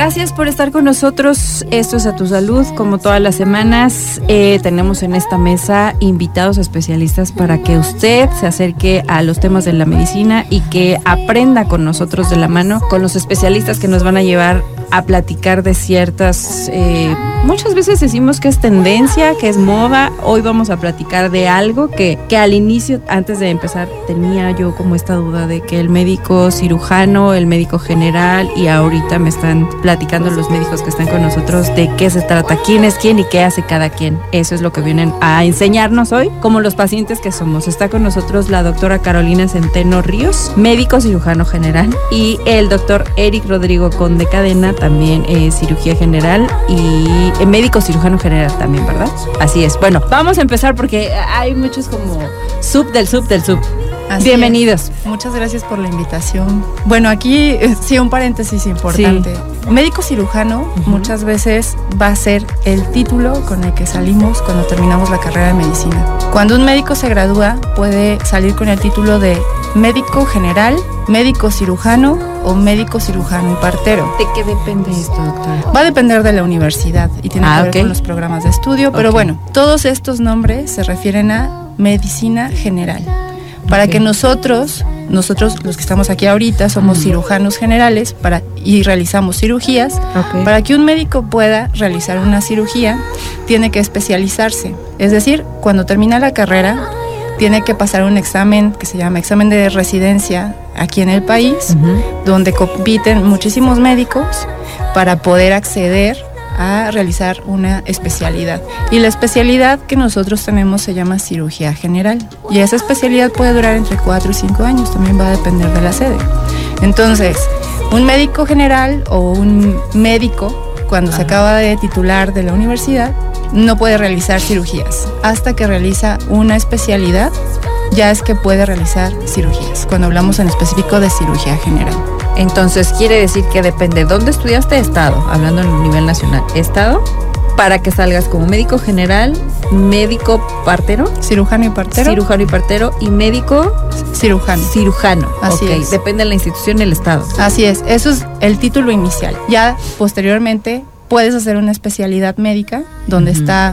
Gracias por estar con nosotros. Esto es A Tu Salud. Como todas las semanas, tenemos en esta mesa invitados especialistas para que usted se acerque a los temas de la medicina y que aprenda con nosotros de la mano, con los especialistas que nos van a llevar a platicar de ciertas, muchas veces decimos que es tendencia, que es moda. Hoy vamos a platicar de algo que al inicio, antes de empezar, tenía yo como esta duda de que el médico cirujano, el médico general, y ahorita me están platicando los médicos que están con nosotros de qué se trata, quién es quién y qué hace cada quien. Eso es lo que vienen a enseñarnos hoy, como los pacientes que somos. Está con nosotros la doctora Carolina Centeno Ríos, médico cirujano general, y el doctor Eric Rodrigo Conde Cadena, también cirugía general y médico cirujano general también, ¿verdad? Así es. Bueno, vamos a empezar porque hay muchos como sub del sub del sub. Así bienvenidos. Es. Muchas gracias por la invitación. Bueno, aquí sí un paréntesis importante. Sí. Médico cirujano muchas veces va a ser el título con el que salimos cuando terminamos la carrera de medicina. Cuando un médico se gradúa, puede salir con el título de médico general, médico cirujano o médico cirujano y partero. ¿De qué depende esto, doctora? Va a depender de la universidad y tiene que ver con los programas de estudio, pero bueno, todos estos nombres se refieren a medicina general. Para que nosotros los que estamos aquí ahorita somos cirujanos generales y realizamos cirugías. Para que un médico pueda realizar una cirugía, tiene que especializarse. Es decir, cuando termina la carrera, tiene que pasar un examen que se llama examen de residencia aquí en el país, donde compiten muchísimos médicos para poder acceder a realizar una especialidad. Y la especialidad que nosotros tenemos se llama cirugía general. Y esa especialidad puede durar entre 4 y 5 años, también va a depender de la sede. Entonces, un médico general o un médico, cuando se acaba de titular de la universidad, no puede realizar cirugías. Hasta que realiza una especialidad, ya es que puede realizar cirugías, cuando hablamos en específico de cirugía general. Entonces, quiere decir que depende dónde estudiaste, estado, hablando a nivel nacional, estado, para que salgas como médico general, médico partero, cirujano y partero y médico cirujano. Así es. Depende de la institución y el estado. Así es, eso es el título inicial. Ya posteriormente puedes hacer una especialidad médica donde está